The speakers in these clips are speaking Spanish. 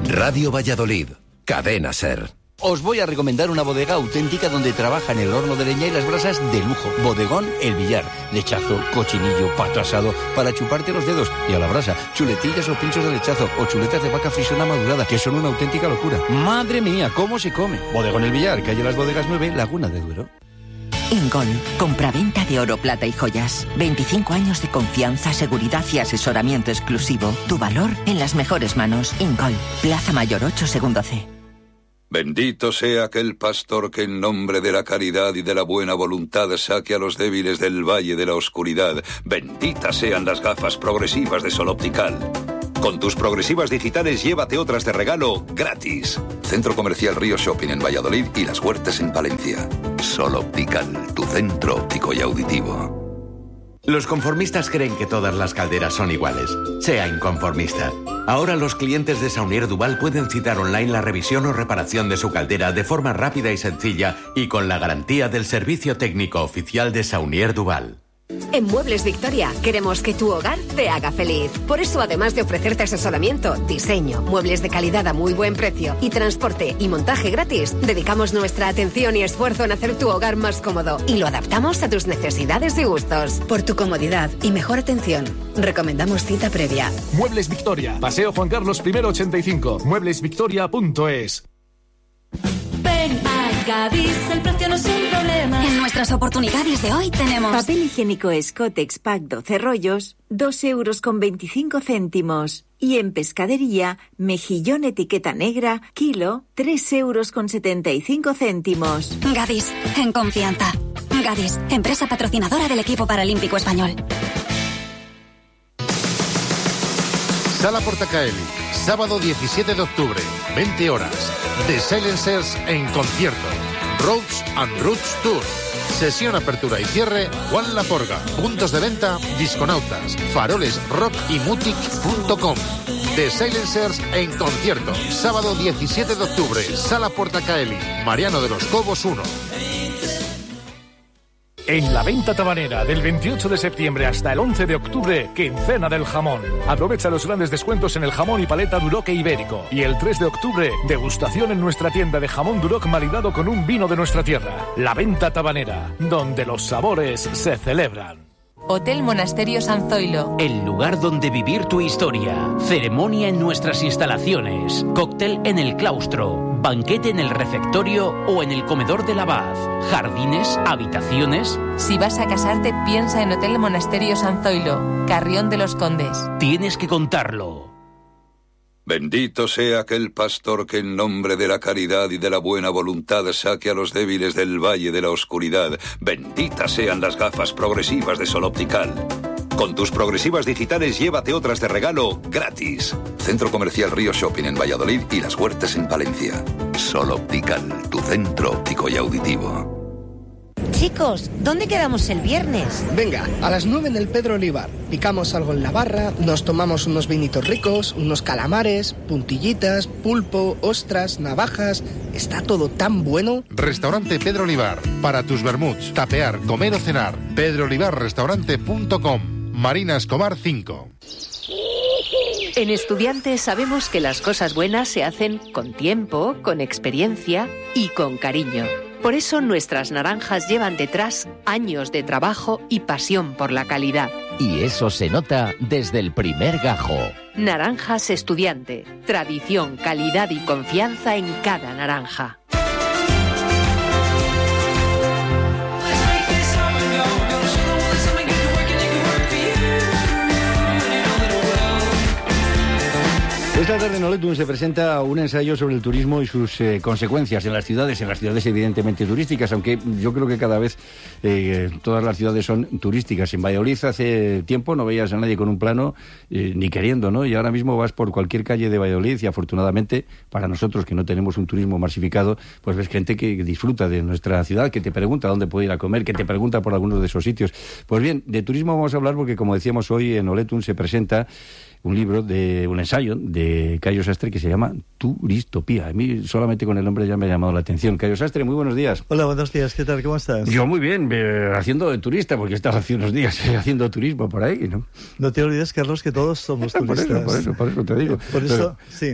Radio Valladolid, Cadena SER. Os voy a recomendar una bodega auténtica donde trabajan el horno de leña y las brasas de lujo. Bodegón El Villar. Lechazo, cochinillo, pato asado, para chuparte los dedos. Y a la brasa, chuletillas o pinchos de lechazo o chuletas de vaca frisona madurada, que son una auténtica locura. ¡Madre mía, cómo se come! Bodegón El Villar, calle Las Bodegas 9, Laguna de Duero. Ingol, compraventa de oro, plata y joyas. 25 años de confianza, seguridad y asesoramiento exclusivo. Tu valor en las mejores manos. Ingol, Plaza Mayor 8, segundo C. Bendito sea aquel pastor que en nombre de la caridad y de la buena voluntad saque a los débiles del valle de la oscuridad. Benditas sean las gafas progresivas de Sol Optical. Con tus progresivas digitales llévate otras de regalo gratis. Centro Comercial Río Shopping en Valladolid y Las Huertas en Palencia. Sol Optical, tu centro óptico y auditivo. Los conformistas creen que todas las calderas son iguales. Sea inconformista. Ahora los clientes de Saunier Duval pueden citar online la revisión o reparación de su caldera de forma rápida y sencilla y con la garantía del servicio técnico oficial de Saunier Duval. En Muebles Victoria queremos que tu hogar te haga feliz. Por eso, además de ofrecerte asesoramiento, diseño, muebles de calidad a muy buen precio y transporte y montaje gratis, dedicamos nuestra atención y esfuerzo en hacer tu hogar más cómodo y lo adaptamos a tus necesidades y gustos. Por tu comodidad y mejor atención, recomendamos cita previa. Muebles Victoria, Paseo Juan Carlos I 85, mueblesvictoria.es. Ven a Gadis, el precio no es un problema. En nuestras oportunidades de hoy tenemos papel higiénico Scottex Pack 12 rollos, 2,25 €. Y en pescadería, mejillón etiqueta negra, kilo, 3,75 €. Gadis, en confianza. Gadis, empresa patrocinadora del equipo paralímpico español. Sala Portacaeli, sábado 17 de octubre, 20 horas. The Silencers en concierto. Roads and Roots Tour. Sesión apertura y cierre, Juan Laforga. Puntos de venta, Disconautas, Faroles Rock y Mutic.com. The Silencers en concierto. Sábado 17 de octubre, Sala Portacaeli, Mariano de los Cobos 1. En la venta tabanera del 28 de septiembre hasta el 11 de octubre, quincena del jamón. Aprovecha los grandes descuentos en el jamón y paleta Duroc e Ibérico. Y el 3 de octubre, degustación en nuestra tienda de jamón Duroc maridado con un vino de nuestra tierra. La venta tabanera, donde los sabores se celebran. Hotel Monasterio San Zoilo. El lugar donde vivir tu historia. Ceremonia en nuestras instalaciones. Cóctel en el claustro. Banquete en el refectorio o en el comedor del abad. Jardines, habitaciones. Si vas a casarte, piensa en Hotel Monasterio San Zoilo, Carrión de los Condes. Tienes que contarlo. Bendito sea aquel pastor que en nombre de la caridad y de la buena voluntad saque a los débiles del valle de la oscuridad. Benditas sean las gafas progresivas de Sol Optical. Con tus progresivas digitales llévate otras de regalo gratis. Centro Comercial Río Shopping en Valladolid y Las Huertas en Palencia. Sol Optical, tu centro óptico y auditivo. Chicos, ¿dónde quedamos el viernes? Venga, a las 9 en el Pedro Olivar. Picamos algo en la barra, nos tomamos unos vinitos ricos, unos calamares, puntillitas, pulpo, ostras, navajas... Está todo tan bueno. Restaurante Pedro Olivar. Para tus vermuts, tapear, comer o cenar. pedroolivarrestaurante.com. Marina Escobar 5. En Estudiantes sabemos que las cosas buenas se hacen con tiempo, con experiencia y con cariño. Por eso nuestras naranjas llevan detrás años de trabajo y pasión por la calidad. Y eso se nota desde el primer gajo. Naranjas Estudiante. Tradición, calidad y confianza en cada naranja. Esta tarde en Oletun se presenta un ensayo sobre el turismo y sus consecuencias en las ciudades evidentemente turísticas, aunque yo creo que cada vez todas las ciudades son turísticas. En Valladolid hace tiempo no veías a nadie con un plano ni queriendo, ¿no? Y ahora mismo vas por cualquier calle de Valladolid y afortunadamente para nosotros que no tenemos un turismo masificado, pues ves gente que disfruta de nuestra ciudad, que te pregunta dónde puede ir a comer, que te pregunta por algunos de esos sitios. Pues bien, de turismo vamos a hablar porque, como decíamos, hoy en Oletun se presenta un ensayo de Cayo Sastre que se llama Turistopía. A mí solamente con el nombre ya me ha llamado la atención. Cayo Sastre, muy buenos días. Hola, buenos días. ¿Qué tal? ¿Cómo estás? Yo muy bien, haciendo de turista, porque he estado hace unos días haciendo turismo por ahí, ¿no? No te olvides, Carlos, que todos somos turistas. Por eso te digo. Por eso, sí.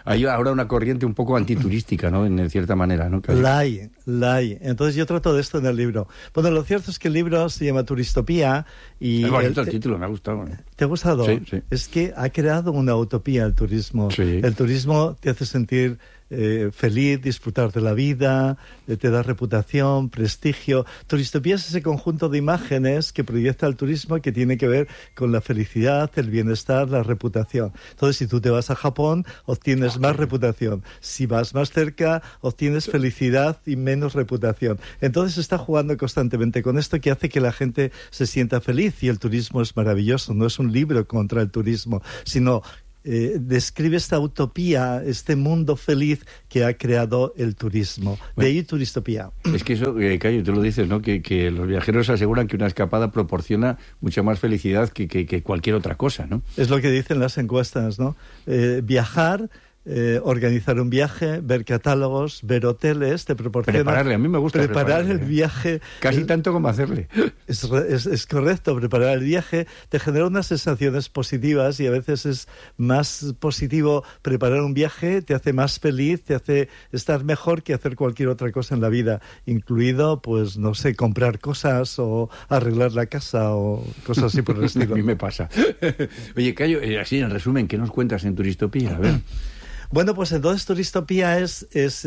Hay ahora una corriente un poco antiturística, ¿no? En cierta manera, ¿no? La hay. Entonces yo trato de esto en el libro. Bueno, lo cierto es que el libro se llama Turistopía y... Es bonito el título, me ha gustado. ¿Te ha gustado? Sí. Es que ha creado una utopía el turismo. Sí. El turismo te hace sentir feliz, disfrutar de la vida, te da reputación, prestigio. Turistopía es ese conjunto de imágenes que proyecta el turismo que tiene que ver con la felicidad, el bienestar, la reputación. Entonces, si tú te vas a Japón, obtienes más reputación. Si vas más cerca, obtienes felicidad y menos reputación. Entonces, está jugando constantemente con esto que hace que la gente se sienta feliz, y el turismo es maravilloso. No es un libro contra el turismo, sino describe esta utopía, este mundo feliz que ha creado el turismo. De ahí Turistopía. Es que eso, Cayo, tú lo dices, ¿no? Que los viajeros aseguran que una escapada proporciona mucha más felicidad que cualquier otra cosa, ¿no? Es lo que dicen las encuestas, ¿no? Viajar... organizar un viaje, ver catálogos, ver hoteles, te proporciona... Prepararle, a mí me gusta preparar el viaje. Casi tanto como hacerle. Es correcto, preparar el viaje te genera unas sensaciones positivas, y a veces es más positivo preparar un viaje, te hace más feliz, te hace estar mejor que hacer cualquier otra cosa en la vida, incluido, pues, no sé, comprar cosas o arreglar la casa o cosas así por el estilo. A mí me pasa. Oye, Cayo, así en resumen, ¿qué nos cuentas en Turistopía? A ver... Bueno, pues entonces Turistopía es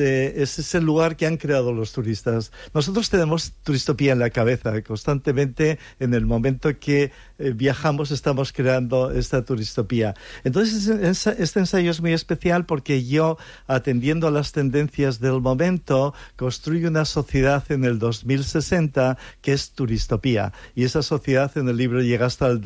ese lugar que han creado los turistas. Nosotros tenemos Turistopía en la cabeza. Constantemente, en el momento que viajamos, estamos creando esta Turistopía. Entonces, este ensayo es muy especial porque yo, atendiendo a las tendencias del momento, construyo una sociedad en el 2060 que es Turistopía. Y esa sociedad en el libro llega hasta el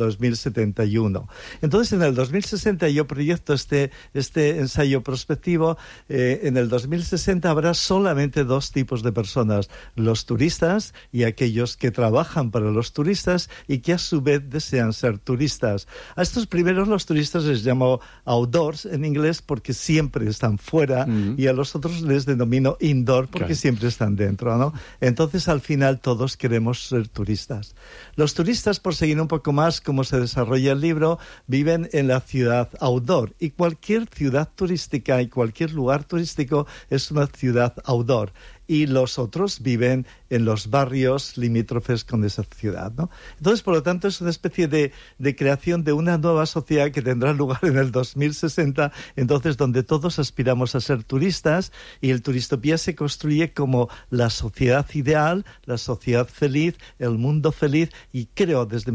2071. Entonces, en el 2060 yo proyecto este ensayo prospectivo. En el 2060 habrá solamente dos tipos de personas: los turistas y aquellos que trabajan para los turistas y que a su vez desean ser turistas. A estos primeros los turistas les llamo outdoors en inglés porque siempre están fuera, y a los otros les denomino indoor porque siempre están dentro, ¿no? Entonces, al final, todos queremos ser turistas. Los turistas, por seguir un poco más cómo se desarrolla el libro, viven en la ciudad outdoor, y cualquier ciudad turística y cualquier lugar turístico es una ciudad outdoor, y los otros viven en los barrios limítrofes con esa ciudad, ¿no? Entonces, por lo tanto, es una especie de creación de una nueva sociedad que tendrá lugar en el 2060, entonces, donde todos aspiramos a ser turistas, y el Turistopía se construye como la sociedad ideal, la sociedad feliz, el mundo feliz, y creo, desde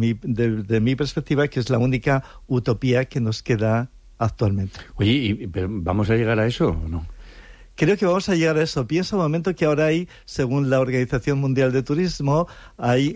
mi perspectiva, que es la única utopía que nos queda actualmente. Oye, ¿pero vamos a llegar a eso o no? Creo que vamos a llegar a eso. Piensa un momento que ahora hay, según la Organización Mundial de Turismo, hay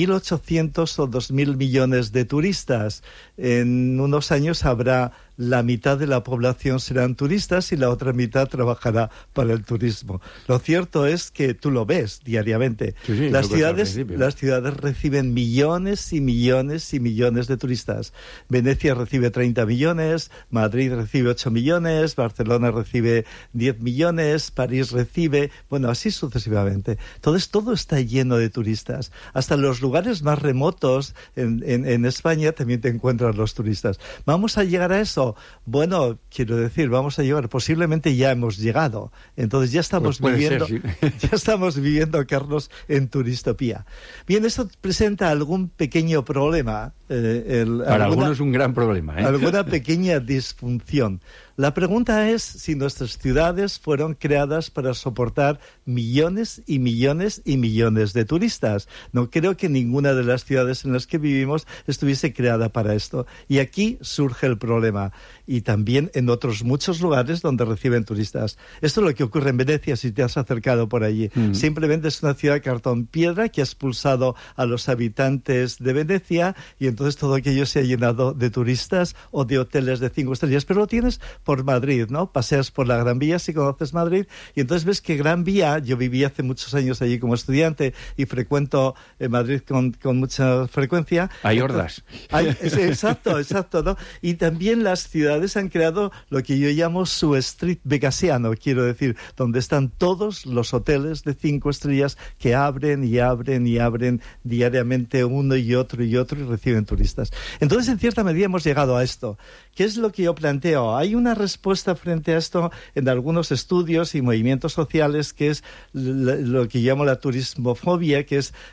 1.800 o 2.000 millones de turistas. En unos años habrá la mitad de la población serán turistas y la otra mitad trabajará para el turismo. Lo cierto es que tú lo ves diariamente. Sí, las ciudades reciben millones y millones y millones de turistas. Venecia recibe 30 millones, Madrid recibe 8 millones, Barcelona recibe 10 millones, París recibe... Bueno, así sucesivamente. Entonces, todo está lleno de turistas. Hasta los lugares más remotos en España también te encuentran los turistas. ¿Vamos a llegar a eso? Bueno, quiero decir, vamos a llegar, posiblemente ya hemos llegado. Entonces ya estamos viviendo, ya estamos viviendo, Carlos, en Turistopía. Bien, esto presenta algún pequeño problema. Para algunos un gran problema, ¿eh? Alguna pequeña disfunción. La pregunta es si nuestras ciudades fueron creadas para soportar millones y millones y millones de turistas. No creo que ninguna de las ciudades en las que vivimos estuviese creada para esto. Y aquí surge el problema. Y también en otros muchos lugares donde reciben turistas. Esto es lo que ocurre en Venecia, si te has acercado por allí. Simplemente es una ciudad cartón-piedra que ha expulsado a los habitantes de Venecia, y entonces todo aquello se ha llenado de turistas o de hoteles de 5 estrellas. Pero lo tienes por Madrid, ¿no? Paseas por la Gran Vía, si conoces Madrid, y entonces ves que Gran Vía, yo viví hace muchos años allí como estudiante y frecuento Madrid con mucha frecuencia. Hay hordas. Exacto, ¿no? Y también las ciudades ciudades han creado lo que yo llamo su street vegasiano, quiero decir, donde están todos los hoteles de 5 estrellas que abren y abren y abren diariamente uno y otro y reciben turistas. Entonces, en cierta medida hemos llegado a esto. ¿Qué es lo que yo planteo? Hay una respuesta frente a esto en algunos estudios y movimientos sociales, que es lo que llamo la turismofobia, que es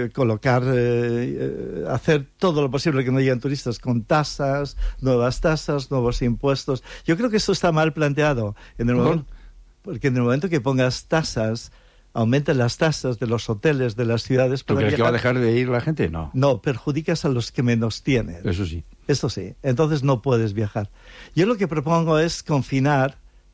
hacer todo lo posible que no lleguen turistas con tasas, nuevos impuestos. Yo creo que esto está mal planteado, porque en el momento que pongas tasas, aumentan las tasas de los hoteles, de las ciudades. ¿Tú crees que va a dejar de ir la gente? No. No, perjudicas a los que menos tienen. Eso sí. Esto sí. Entonces no puedes viajar. Yo lo que propongo es confinar,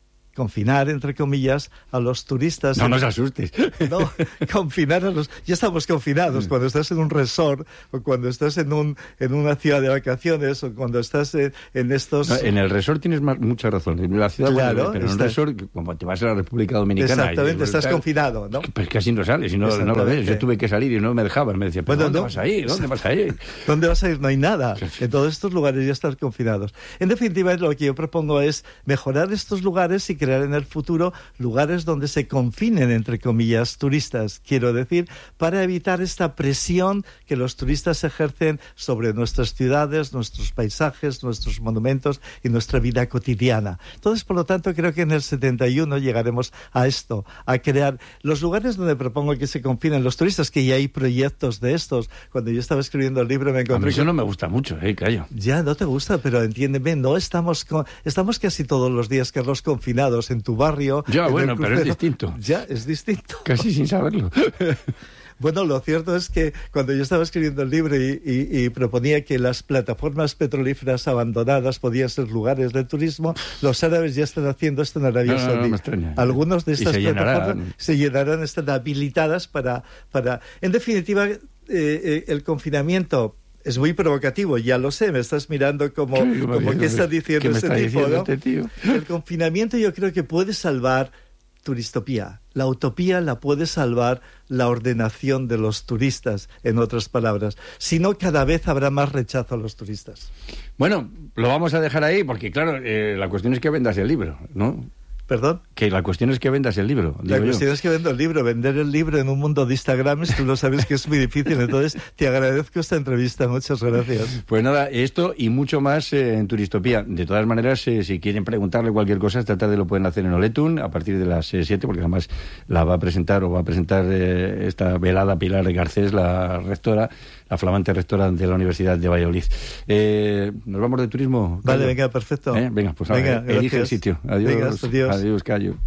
entre comillas, a los turistas. No se asustes. No, confinar a los... Ya estamos confinados cuando estás en un resort, o cuando estás en una ciudad de vacaciones, o cuando estás en estos... No, en el resort tienes mucha razón. En la ciudad, claro, pero en un resort, como te vas a la República Dominicana... Exactamente, estás confinado, ¿no? Pues casi no sales y no lo ves. Yo tuve que salir y no me dejaban. Me decían, ¿dónde vas a ir? ¿Dónde vas a ir? ¿Dónde vas a ir? No hay nada. En todos estos lugares ya están confinados. En definitiva, lo que yo propongo es mejorar estos lugares y crear en el futuro lugares donde se confinen, entre comillas, turistas, quiero decir, para evitar esta presión que los turistas ejercen sobre nuestras ciudades, nuestros paisajes, nuestros monumentos y nuestra vida cotidiana. Entonces, por lo tanto, creo que en el 71 llegaremos a esto, a crear los lugares donde propongo que se confinen los turistas, que ya hay proyectos de estos. Cuando yo estaba escribiendo el libro me encontré... A mí eso no me gusta mucho, callo. Ya, no te gusta, pero entiéndeme, no estamos casi todos los días, Carlos, confinados en tu barrio. Ya, bueno, pero es distinto. Ya, es distinto. Casi sin saberlo. Bueno, lo cierto es que cuando yo estaba escribiendo el libro y proponía que las plataformas petrolíferas abandonadas podían ser lugares de turismo, los árabes ya están haciendo esto en Arabia Saudí. No me extraña. Algunos de estas plataformas se llenarán, están habilitadas para... En definitiva, el confinamiento... Es muy provocativo, ya lo sé, me estás mirando como que está diciendo este tipo, ¿no? El confinamiento yo creo que puede salvar turistopía. La utopía la puede salvar la ordenación de los turistas, en otras palabras. Si no, cada vez habrá más rechazo a los turistas. Bueno, lo vamos a dejar ahí porque, claro, la cuestión es que vendas el libro, ¿no? ¿Perdón? Que la cuestión es que vendas el libro. La cuestión es que vendo el libro. Vender el libro en un mundo de Instagrams, tú lo sabes que es muy difícil. Entonces, te agradezco esta entrevista. Muchas gracias. Pues nada, esto y mucho más en Turistopía. De todas maneras, si quieren preguntarle cualquier cosa, esta tarde lo pueden hacer en Oletun a partir de las 7, porque además va a presentar esta velada Pilar Garcés, la rectora, la flamante rectora de la Universidad de Valladolid. ¿Nos vamos de turismo? Vale, venga, perfecto. Venga, pues elige el sitio. Adiós. Venga, adiós, Cayo.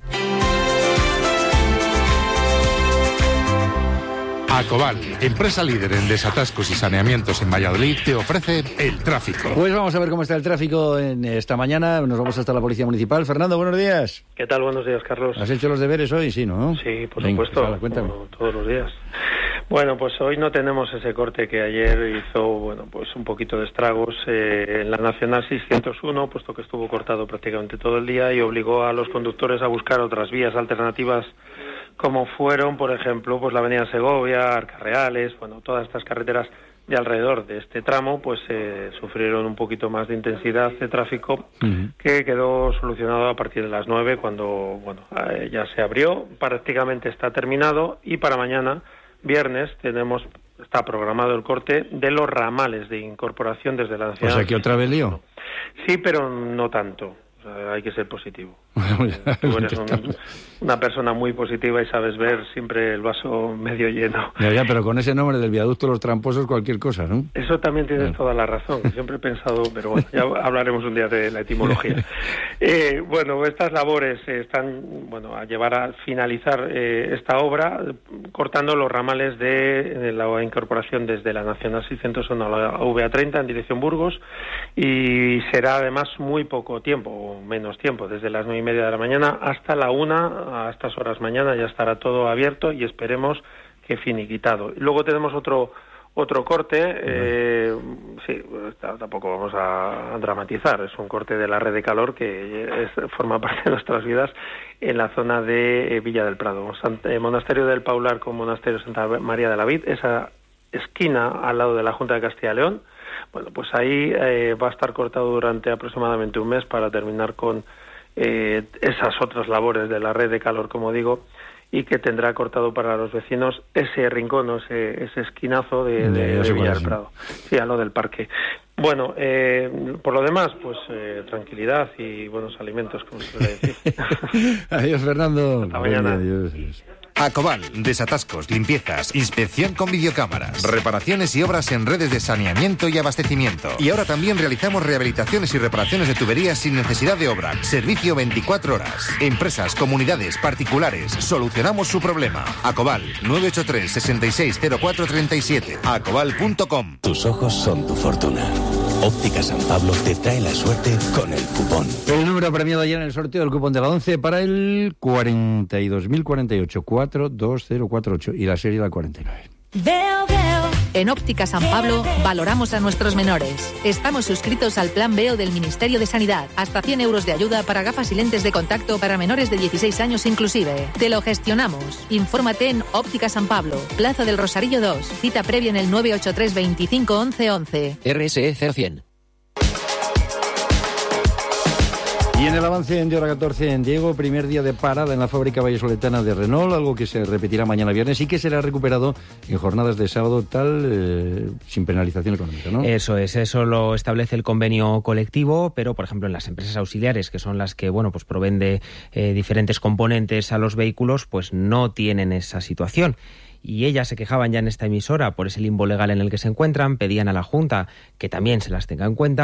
Acobal, empresa líder en desatascos y saneamientos en Valladolid, te ofrece el tráfico. Pues vamos a ver cómo está el tráfico en esta mañana. Nos vamos hasta la Policía Municipal. Fernando, buenos días. ¿Qué tal? Buenos días, Carlos. ¿Has hecho los deberes hoy? Sí, ¿no? Sí, por supuesto. Cuéntame. Todos los días. Bueno, pues hoy no tenemos ese corte que ayer hizo, pues un poquito de estragos en la Nacional 601, puesto que estuvo cortado prácticamente todo el día y obligó a los conductores a buscar otras vías alternativas, como fueron, por ejemplo, pues la Avenida Segovia, Arcarreales, todas estas carreteras de alrededor de este tramo, pues sufrieron un poquito más de intensidad de tráfico, que quedó solucionado a partir de las 9, cuando, ya se abrió, prácticamente está terminado, y para mañana, viernes, está programado el corte de los ramales de incorporación desde la Nacional. O sea, que otra vez lío. Sí, pero no tanto. O sea, hay que ser positivo. Tú eres una persona muy positiva y sabes ver siempre el vaso medio lleno. Ya, pero con ese nombre del viaducto Los Tramposos, cualquier cosa, ¿no? Eso también tienes toda la razón. Siempre he pensado, pero bueno, ya hablaremos un día de la etimología. Estas labores están, a llevar a finalizar esta obra, cortando los ramales de la incorporación desde la Nacional 601 a la VA30 en dirección Burgos, y será además muy poco tiempo, o menos tiempo, desde las 9:30 de la mañana hasta la 1, a estas horas mañana ya estará todo abierto y esperemos que finiquitado. Luego tenemos otro corte, tampoco vamos a dramatizar, es un corte de la red de calor que forma parte de nuestras vidas en la zona de Villa del Prado. Monasterio del Paular con Monasterio Santa María de la Vid, esa esquina al lado de la Junta de Castilla y León, Bueno, pues ahí va a estar cortado durante aproximadamente un mes para terminar con esas otras labores de la red de calor, como digo, y que tendrá cortado para los vecinos ese rincón, o ese esquinazo de Villa del Prado. Sí, a lo del parque. Bueno, por lo demás, pues tranquilidad y buenos alimentos, como se suele decir. Adiós, Fernando. Hasta mañana. Adiós. Acoval, desatascos, limpiezas, inspección con videocámaras, reparaciones y obras en redes de saneamiento y abastecimiento. Y ahora también realizamos rehabilitaciones y reparaciones de tuberías sin necesidad de obra. Servicio 24 horas. Empresas, comunidades, particulares, solucionamos su problema. Acoval, 983 660437. Acoval.com. Tus ojos son tu fortuna. Óptica San Pablo te trae la suerte con el cupón. El número premiado ayer en el sorteo del cupón de la 11 para el 42.048, 42048 y la serie la 49. Veo. En Óptica San Pablo valoramos a nuestros menores. Estamos suscritos al Plan Veo del Ministerio de Sanidad. Hasta 100 euros de ayuda para gafas y lentes de contacto para menores de 16 años inclusive. Te lo gestionamos. Infórmate en Óptica San Pablo, Plaza del Rosarillo 2. Cita previa en el 983 25 11 11. RSE 0100. Y en el avance de hora 14 en Diego, primer día de parada en la fábrica vallesoletana de Renault, algo que se repetirá mañana viernes y que será recuperado en jornadas de sábado sin penalización económica, ¿no? Eso es, eso lo establece el convenio colectivo, pero por ejemplo en las empresas auxiliares, que son las que pues proveen de diferentes componentes a los vehículos, pues no tienen esa situación. Y ellas se quejaban ya en esta emisora por ese limbo legal en el que se encuentran, pedían a la Junta que también se las tenga en cuenta.